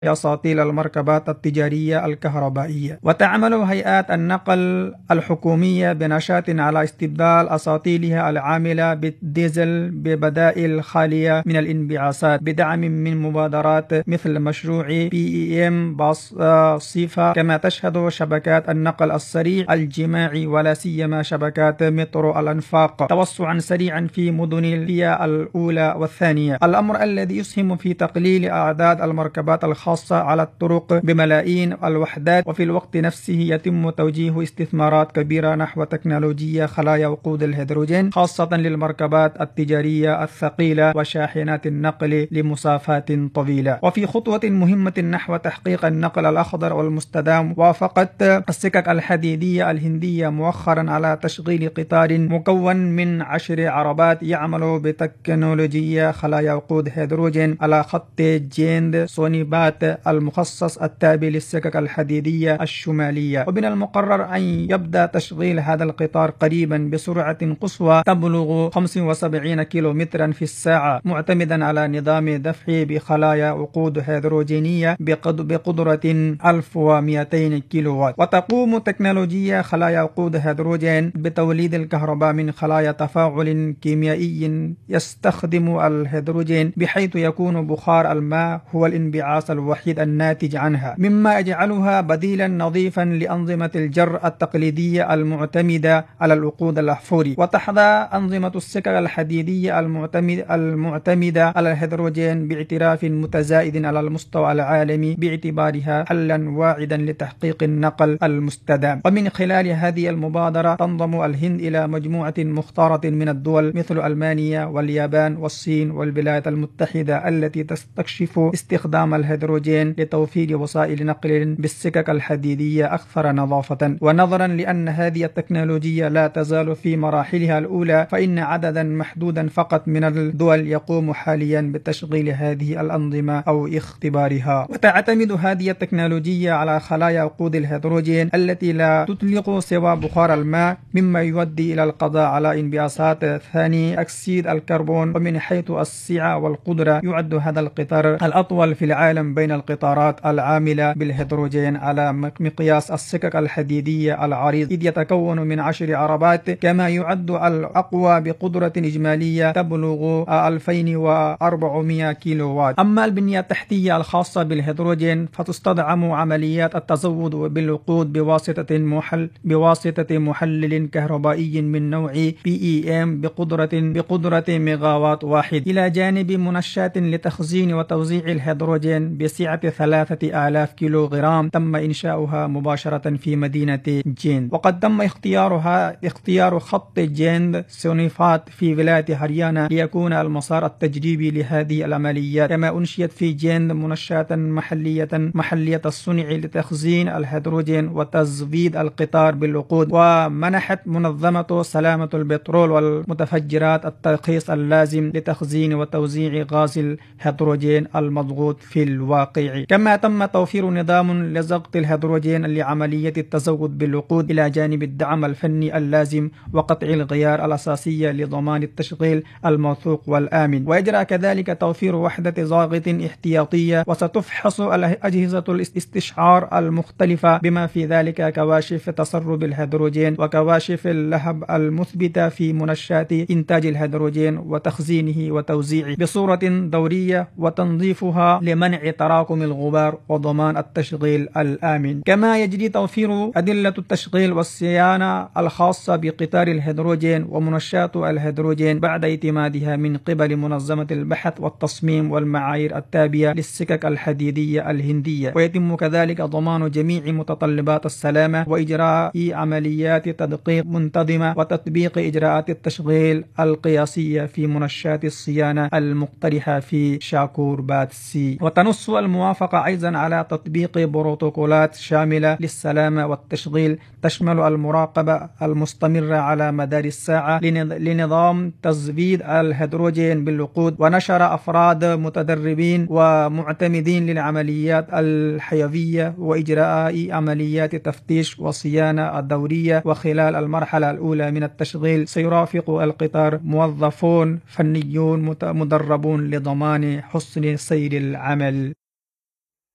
أساطيل المركبات التجارية الكهربائية. وتعمل هيئات النقل الحكومية بنشاط على استبدال أساطيلها العاملة بالديزل ببدائل خالية من الانبعاثات بدعم من مبادرات مثل مشروع PEM باص صيفا، كما تشهد شبكات النقل السريع الجماعي ولا سيما شبكات مترو الأنفاق توسعا سريعا في مدن الفئة الأولى والثانية، الأمر الذي يسهم في تقليل أعداد المركبات الخاصة على الطرق بملايين الوحدات. وفي الوقت نفسه يتم توجيه استثمارات كبيرة نحو تكنولوجيا خلايا وقود الهيدروجين خاصة للمركبات التجارية الثقيلة وشاحنات النقل لمسافات طويلة. وفي خطوة مهمة نحو تحقيق النقل الأخضر والمستدام، وافقت السكك الحديدية الهندية مؤخرا على تشغيل قطار مكون من 10 عربات يعمل بتكنولوجيا خلايا وقود هيدروجين على خط جيند سونيبات المخصص التابع للسكك الحديدية الشمالية. ومن المقرر أن يبدأ تشغيل هذا القطار قريبا بسرعة قصوى تبلغ 75 كيلومترا في الساعة، معتمدا على نظام دفع بخلايا وقود هيدروجينية بقدرة 1200 كيلووات. وتقوم تكنولوجيا خلايا وقود هيدروجين بتوليد الكهرباء من خلايا تفاعل كيميائي يستخدم الهيدروجين، بحيث يكون بخار الماء هو الانبعاث الوحيد الناتج عنها، مما يجعلها بديلا نظيفا لأنظمة الجر التقليدية المعتمدة على الوقود الأحفوري. وتحظى أنظمة السكك الحديدية المعتمدة على الهيدروجين باعتراف متزايد على المستوى العالمي باعتبارها حلا واعدا لتحقيق النقل المستدام. ومن خلال هذه المبادرة تنضم الهند إلى مجموعة مختارة من الدول مثل ألمانيا واليابان والصين والولايات المتحدة التي تستكشف استخدام الهيدروجين لتوفير وسائل نقل بالسكك الحديدية أكثر نظافة. ونظرا لأن هذه التكنولوجيا لا تزال في مراحلها الأولى، فإن عددا محدودا فقط من الدول يقوم حاليا بتشغيل هذه الأنظمة أو اختبارها. وتعتمد هذه التكنولوجيا على خلايا وقود الهيدروجين التي لا تطلق سوى بخار الماء، مما يؤدي إلى القضاء على انبعاثات ثاني أكسيد الكربون. ومن حيث السعة والقدرة يعد هذا القطار الأطول في العالم بين القطارات العاملة بالهيدروجين على مقياس السكك الحديدية العريض، إذ يتكون من 10 عربات، كما يعد الأقوى بقدرة إجمالية تبلغ 2400 كيلووات. أما البنية التحتية الخاصة بالهيدروجين فتستدعم عمليات التزود بالوقود بواسطة محلل كهربائي من نوع PEM بقدرة ميجاوات واحد، إلى جانب منشات لتخزين وتوزيع الهيدروجين بسعة 3000 كيلوغرام تم إنشاؤها مباشرة في مدينة جيند. وقد تم اختيار خط جيند سونيفات في ولاية هريانا ليكون المسار التجريبي لهذه العمليات. كما أنشئت في جيند منشات محلية الصنع لتخزين الهيدروجين وتزويد القطار بالوقود. ومنحت منظمة سلامة البترول والمتفجرات الترخيص اللازم لتخزين وتوزيع غاز الهيدروجين المضغوط في الواقع. كما تم توفير نظام لضغط الهيدروجين لعملية التزود بالوقود، إلى جانب الدعم الفني اللازم وقطع الغيار الأساسية لضمان التشغيل الموثوق والآمن. ويجرى كذلك توفير وحدة ضغط احتياطية، وستفحص أجهزة الاستشعار المختلفة بما في ذلك كواشف تسرب الهيدروجين وكواشف اللهب المثبتة في منشآت إنتاج الهيدروجين وتخزينه وتوزيعه بصورة دورية، وتنظيفها لمنع تراكم الغبار وضمان التشغيل الآمن. كما يجري توفير أدلة التشغيل والصيانة الخاصة بقطار الهيدروجين ومنشآت الهيدروجين بعد اعتمادها من قبل منظمة البحث والتصميم والمعايير التابعة للسكك الحديدية الهندية. ويتم كذلك ضمان جميع متطلبات السلامة وإجراء عمليات تدقيق منتظمة وتطبيق إجراءات التشغيل القياسية في منشآت الصيانة المقترحة في شاكور بات سي. وتنص الموافقة أيضا على تطبيق بروتوكولات شاملة للسلامة والتشغيل تشمل المراقبة المستمرة على مدار الساعة لنظام تزويد الهيدروجين بالوقود، ونشر أفراد متدربين ومعتمدين للعمليات الحيوية وإجراء عمليات تفتيش وصيانة الدورية. وخلال المرحلة الأولى من التشغيل سيرافق القطار موظفون فنيون مدربون لضمان حسن سير العمل.